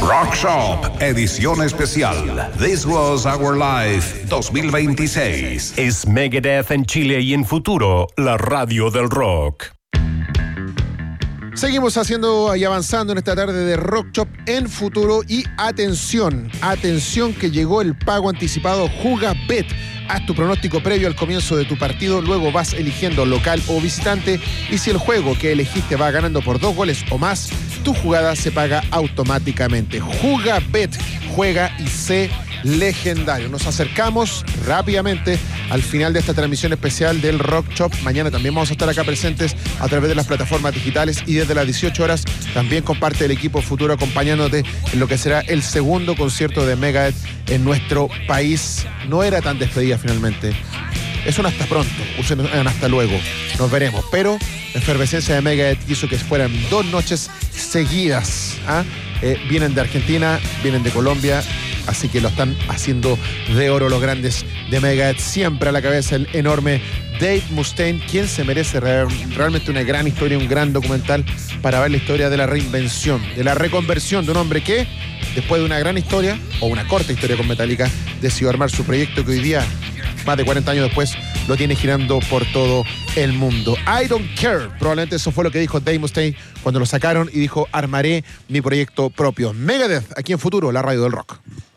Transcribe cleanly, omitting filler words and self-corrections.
Rock Shop, edición especial. This Was Our Life 2026. Es Megadeth en Chile y en futuro, la radio del rock. Seguimos haciendo y avanzando en esta tarde de Rock Shop en futuro. Y atención que llegó el pago anticipado JugaBet. Haz tu pronóstico previo al comienzo de tu partido, luego vas eligiendo local o visitante y si el juego que elegiste va ganando por 2 goles o más, tu jugada se paga automáticamente. JugaBet, juega y sé legendario. Nos acercamos rápidamente al final de esta transmisión especial del Rock Shop. Mañana también vamos a estar acá presentes a través de las plataformas digitales y desde las 18 horas también con parte del equipo futuro acompañándote en lo que será el segundo concierto de Megadeth en nuestro país. No era tan despedida finalmente. Es un hasta pronto, un hasta luego. Nos veremos. Pero la efervescencia de Megadeth hizo que fueran 2 noches seguidas. Vienen de Argentina, vienen de Colombia. Así que lo están haciendo de oro los grandes de Megadeth. Siempre a la cabeza el enorme Dave Mustaine, quien se merece realmente una gran historia, un gran documental para ver la historia de la reinvención, de la reconversión de un hombre que, después de una gran historia, o una corta historia con Metallica, decidió armar su proyecto que hoy día, más de 40 años después, lo tiene girando por todo el mundo. I don't care. Probablemente eso fue lo que dijo Dave Mustaine cuando lo sacaron y dijo, armaré mi proyecto propio. Megadeth, aquí en Futuro, la radio del rock.